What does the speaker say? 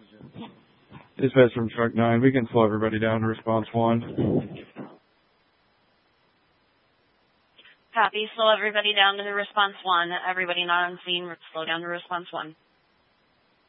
Dispatch from truck 9. We can slow everybody down to response 1. Copy. Slow everybody down to the response 1. Everybody not on scene, slow down to response 1.